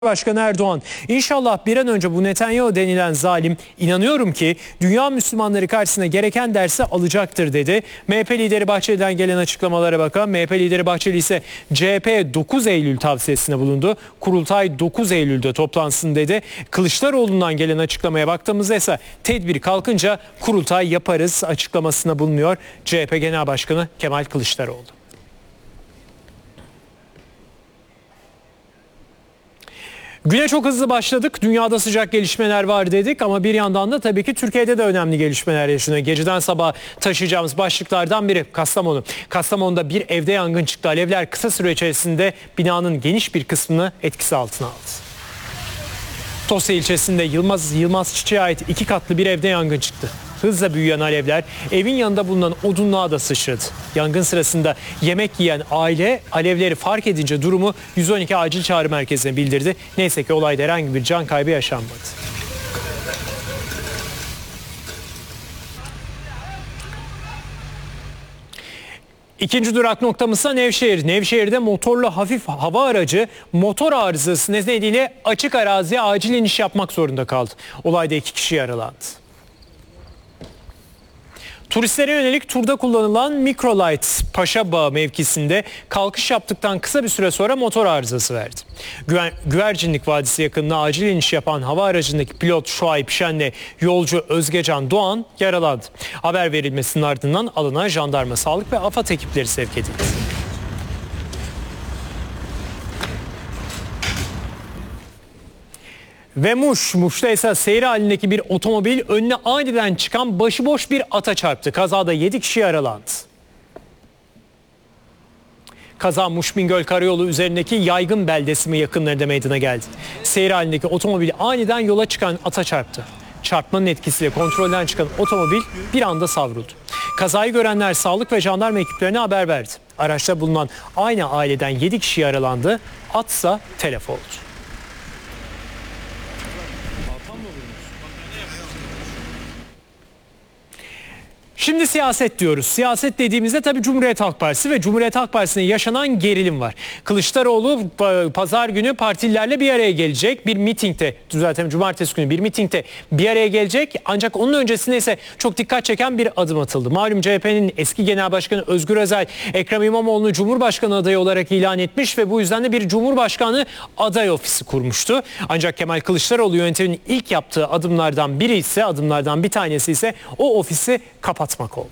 Başkanı Erdoğan, inşallah bir an önce bu Netanyahu denilen zalim, inanıyorum ki dünya Müslümanları karşısına gereken dersi alacaktır dedi. MHP lideri Bahçeli'den gelen açıklamalara bakan MHP lideri Bahçeli ise CHP'ye 9 Eylül tavsiyesinde bulundu. Kurultay 9 Eylül'de toplansın dedi. Kılıçdaroğlu'ndan gelen açıklamaya baktığımızda ise tedbir kalkınca kurultay yaparız açıklamasında bulunuyor CHP Genel Başkanı Kemal Kılıçdaroğlu. Güne çok hızlı başladık. Dünyada sıcak gelişmeler var dedik ama bir yandan da tabii ki Türkiye'de de önemli gelişmeler yaşanıyor. Geceden sabaha taşıyacağımız başlıklardan biri Kastamonu. Kastamonu'da bir evde yangın çıktı. Alevler kısa süre içerisinde binanın geniş bir kısmını etkisi altına aldı. Tosya ilçesinde Yılmaz Çiçek'e ait 2 katlı bir evde yangın çıktı. Hızla büyüyen alevler evin yanında bulunan odunluğa da sıçradı. Yangın sırasında yemek yiyen aile alevleri fark edince durumu 112 acil çağrı merkezine bildirdi. Neyse ki olayda herhangi bir can kaybı yaşanmadı. İkinci durak noktamızsa Nevşehir. Nevşehir'de motorlu hafif hava aracı motor arızası nedeniyle açık araziye acil iniş yapmak zorunda kaldı. Olayda 2 kişi yaralandı. Turistlere yönelik turda kullanılan Microlight Paşabağ mevkisinde kalkış yaptıktan kısa bir süre sonra motor arızası verdi. Güvercinlik Vadisi yakınına acil iniş yapan hava aracındaki pilot Şuayb Şen'le yolcu Özgecan Doğan yaralandı. Haber verilmesinin ardından alana jandarma, sağlık ve AFAD ekipleri sevk edildi. Ve Muş'ta ise seyir halindeki bir otomobil önüne aniden çıkan başıboş bir ata çarptı. Kazada 7 kişi yaralandı. Kaza Muş-Bingöl Karayolu üzerindeki Yaygın beldesi yakınlarında meydana geldi. Seyir halindeki otomobil aniden yola çıkan ata çarptı. Çarpmanın etkisiyle kontrolden çıkan otomobil bir anda savruldu. Kazayı görenler sağlık ve jandarma ekiplerine haber verdi. Araçta bulunan aynı aileden 7 kişi yaralandı. Atsa telef oldu. Şimdi siyaset diyoruz. Siyaset dediğimizde tabii Cumhuriyet Halk Partisi ve Cumhuriyet Halk Partisi'nde yaşanan gerilim var. Kılıçdaroğlu pazar günü partililerle bir araya gelecek. Bir mitingde, zaten cumartesi günü bir mitingde bir araya gelecek. Ancak onun öncesinde ise çok dikkat çeken bir adım atıldı. Malum CHP'nin eski Genel Başkanı Özgür Özel, Ekrem İmamoğlu'nu Cumhurbaşkanı adayı olarak ilan etmiş ve bu yüzden de bir Cumhurbaşkanı aday ofisi kurmuştu. Ancak Kemal Kılıçdaroğlu yönetiminin ilk yaptığı adımlardan bir tanesi ise o ofisi kapatmak oldu.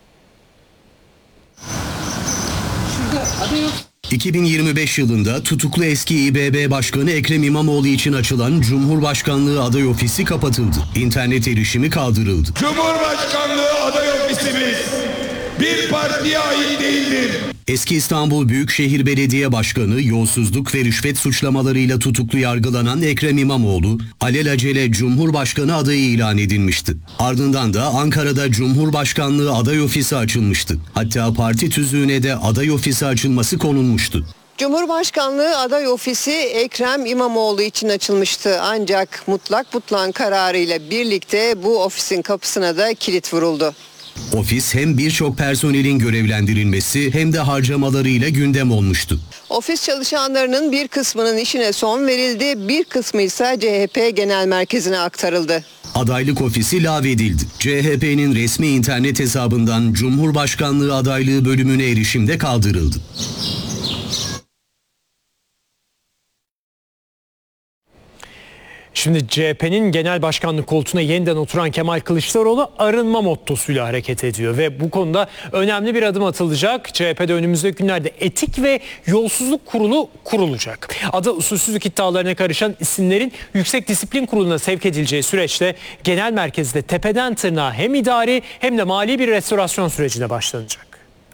2025 yılında tutuklu eski İBB Başkanı Ekrem İmamoğlu için açılan Cumhurbaşkanlığı aday ofisi kapatıldı. İnternet erişimi kaldırıldı. Cumhurbaşkanlığı aday ofisimiz bir partiye ait değildir. Eski İstanbul Büyükşehir Belediye Başkanı yolsuzluk ve rüşvet suçlamalarıyla tutuklu yargılanan Ekrem İmamoğlu alelacele Cumhurbaşkanı adayı ilan edilmişti. Ardından da Ankara'da Cumhurbaşkanlığı aday ofisi açılmıştı. Hatta parti tüzüğüne de aday ofisi açılması konulmuştu. Cumhurbaşkanlığı aday ofisi Ekrem İmamoğlu için açılmıştı. Ancak mutlak butlan kararıyla birlikte bu ofisin kapısına da kilit vuruldu. Ofis hem birçok personelin görevlendirilmesi hem de harcamalarıyla gündem olmuştu. Ofis çalışanlarının bir kısmının işine son verildi, bir kısmı ise CHP Genel Merkezi'ne aktarıldı. Adaylık ofisi lağvedildi. CHP'nin resmi internet hesabından Cumhurbaşkanlığı adaylığı bölümüne erişim de kaldırıldı. Şimdi CHP'nin genel başkanlık koltuğuna yeniden oturan Kemal Kılıçdaroğlu arınma mottosuyla hareket ediyor ve bu konuda önemli bir adım atılacak. CHP'de önümüzdeki günlerde etik ve yolsuzluk kurulu kurulacak. Adı usulsüzlük iddialarına karışan isimlerin Yüksek Disiplin Kurulu'na sevk edileceği süreçte genel merkezde tepeden tırnağa hem idari hem de mali bir restorasyon sürecine başlanacak.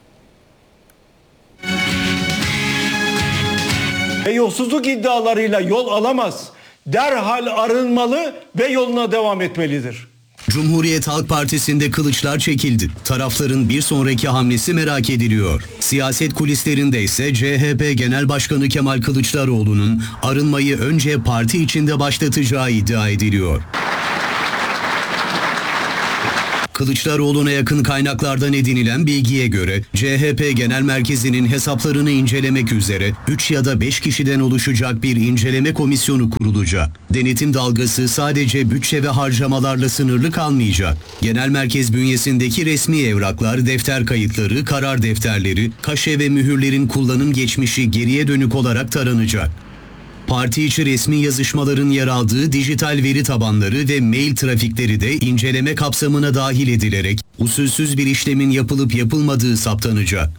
Yolsuzluk iddialarıyla yol alamaz. Derhal arınmalı ve yoluna devam etmelidir. Cumhuriyet Halk Partisi'nde kılıçlar çekildi. Tarafların bir sonraki hamlesi merak ediliyor. Siyaset kulislerinde ise CHP Genel Başkanı Kemal Kılıçdaroğlu'nun arınmayı önce parti içinde başlatacağı iddia ediliyor. Kılıçdaroğlu'na yakın kaynaklardan edinilen bilgiye göre CHP Genel Merkezi'nin hesaplarını incelemek üzere 3 ya da 5 kişiden oluşacak bir inceleme komisyonu kurulacak. Denetim dalgası sadece bütçe ve harcamalarla sınırlı kalmayacak. Genel Merkez bünyesindeki resmi evraklar, defter kayıtları, karar defterleri, kaşe ve mühürlerin kullanım geçmişi geriye dönük olarak taranacak. Parti içi resmi yazışmaların yer aldığı dijital veri tabanları ve mail trafikleri de inceleme kapsamına dahil edilerek usulsüz bir işlemin yapılıp yapılmadığı saptanacak.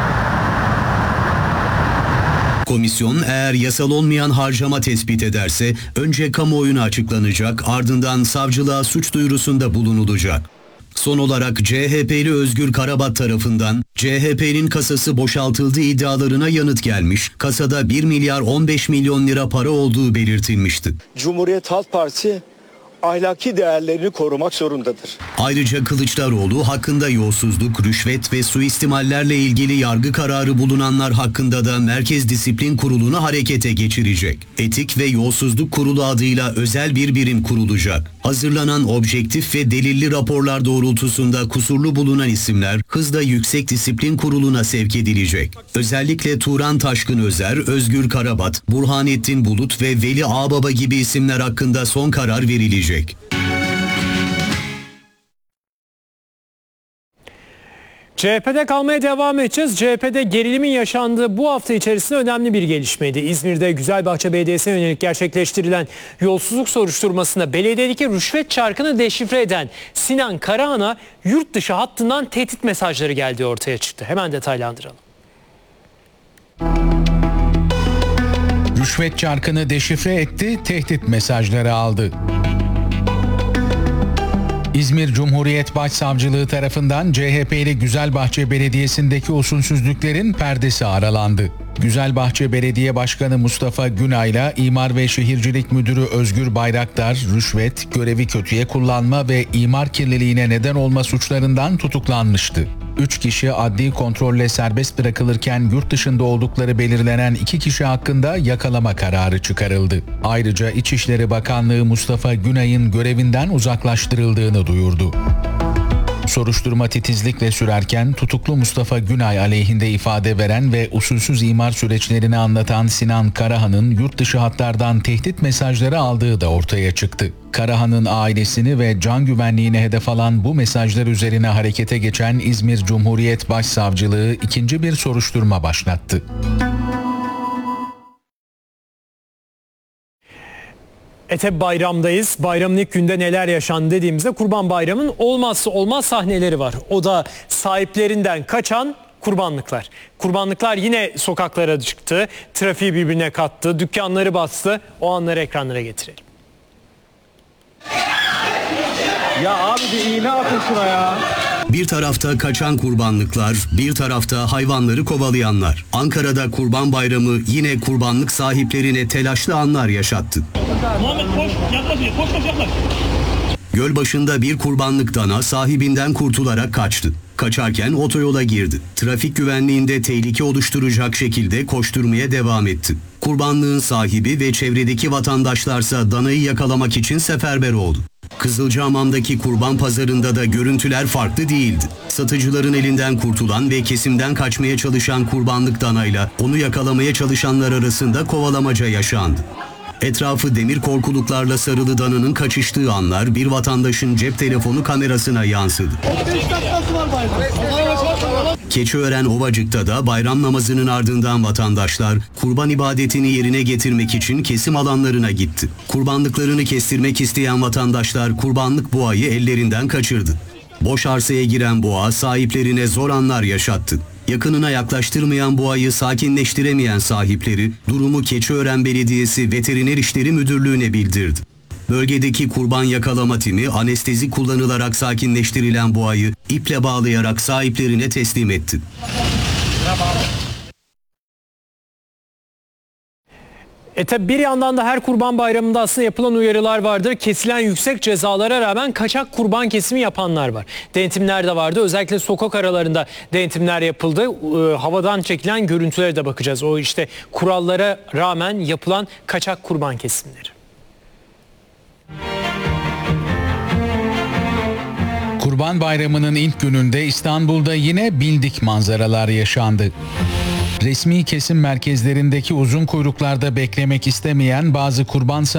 Komisyon eğer yasal olmayan harcama tespit ederse önce kamuoyuna açıklanacak, ardından savcılığa suç duyurusunda bulunulacak. Son olarak CHP'li Özgür Karabat tarafından CHP'nin kasası boşaltıldığı iddialarına yanıt gelmiş, kasada 1 milyar 15 milyon lira para olduğu belirtilmişti. Cumhuriyet Halk Partisi ahlaki değerlerini korumak zorundadır. Ayrıca Kılıçdaroğlu hakkında yolsuzluk, rüşvet ve suistimallerle ilgili yargı kararı bulunanlar hakkında da Merkez Disiplin Kurulu'nu harekete geçirecek. Etik ve Yolsuzluk Kurulu adıyla özel bir birim kurulacak. Hazırlanan objektif ve delilli raporlar doğrultusunda kusurlu bulunan isimler hızla Yüksek Disiplin Kurulu'na sevk edilecek. Özellikle Turan Taşkın Özer, Özgür Karabat, Burhanettin Bulut ve Veli Ağbaba gibi isimler hakkında son karar verilecek. CHP'de kalmaya devam edeceğiz. CHP'de gerilimin yaşandığı bu hafta içerisinde önemli bir gelişmeydi. İzmir'de Güzelbahçe Belediyesi'ne yönelik gerçekleştirilen yolsuzluk soruşturmasında belediyedeki rüşvet çarkını deşifre eden Sinan Karahan'a yurt dışı hattından tehdit mesajları geldiği ortaya çıktı. Hemen detaylandıralım. Rüşvet çarkını deşifre etti, tehdit mesajları aldı. İzmir Cumhuriyet Başsavcılığı tarafından CHP'li Güzelbahçe Belediyesi'ndeki usulsüzlüklerin perdesi aralandı. Güzelbahçe Belediye Başkanı Mustafa Günay'la İmar ve Şehircilik Müdürü Özgür Bayraktar, rüşvet, görevi kötüye kullanma ve imar kirliliğine neden olma suçlarından tutuklanmıştı. 3 kişi adli kontrolle serbest bırakılırken yurt dışında oldukları belirlenen 2 kişi hakkında yakalama kararı çıkarıldı. Ayrıca İçişleri Bakanlığı Mustafa Günay'ın görevinden uzaklaştırıldığını duyurdu. Soruşturma titizlikle sürerken tutuklu Mustafa Günay aleyhinde ifade veren ve usulsüz imar süreçlerini anlatan Sinan Karahan'ın yurt dışı hatlardan tehdit mesajları aldığı da ortaya çıktı. Karahan'ın ailesini ve can güvenliğine hedef alan bu mesajlar üzerine harekete geçen İzmir Cumhuriyet Başsavcılığı ikinci bir soruşturma başlattı. Tabi bayramdayız. Bayramın ilk günde neler yaşandı dediğimizde Kurban Bayramı'nın olmazsa olmaz sahneleri var. O da sahiplerinden kaçan kurbanlıklar. Kurbanlıklar yine sokaklara çıktı. Trafiği birbirine kattı. Dükkanları bastı. O anları ekranlara getirelim. Ya abi bir iğne atın şuna ya. Bir tarafta kaçan kurbanlıklar, bir tarafta hayvanları kovalayanlar. Ankara'da Kurban Bayramı yine kurbanlık sahiplerine telaşlı anlar yaşattı. Muhammed koş, yaklaş, koş yaklaş. Gölbaşı'nda bir kurbanlık dana sahibinden kurtularak kaçtı. Kaçarken otoyola girdi. Trafik güvenliğinde tehlike oluşturacak şekilde koşturmaya devam etti. Kurbanlığın sahibi ve çevredeki vatandaşlarsa danayı yakalamak için seferber oldu. Kızılcahamam'daki kurban pazarında da görüntüler farklı değildi. Satıcıların elinden kurtulan ve kesimden kaçmaya çalışan kurbanlık danayla onu yakalamaya çalışanlar arasında kovalamaca yaşandı. Etrafı demir korkuluklarla sarılı dananın kaçıştığı anlar bir vatandaşın cep telefonu kamerasına yansıdı. Keçiören Ovacık'ta da bayram namazının ardından vatandaşlar kurban ibadetini yerine getirmek için kesim alanlarına gitti. Kurbanlıklarını kestirmek isteyen vatandaşlar kurbanlık boğayı ellerinden kaçırdı. Boş arsaya giren boğa sahiplerine zor anlar yaşattı. Yakınına yaklaştırmayan boğayı sakinleştiremeyen sahipleri durumu Keçiören Belediyesi Veteriner İşleri Müdürlüğü'ne bildirdi. Bölgedeki kurban yakalama timi anestezi kullanılarak sakinleştirilen boğayı iple bağlayarak sahiplerine teslim etti. Tabi bir yandan da her Kurban Bayramı'nda aslında yapılan uyarılar vardır. Kesilen yüksek cezalara rağmen kaçak kurban kesimi yapanlar var. Denetimler de vardı. Özellikle sokak aralarında denetimler yapıldı. Havadan çekilen görüntülere de bakacağız. O işte kurallara rağmen yapılan kaçak kurban kesimleri. Kurban Bayramı'nın ilk gününde İstanbul'da yine bildik manzaralar yaşandı. Resmi kesim merkezlerindeki uzun kuyruklarda beklemek istemeyen bazı kurban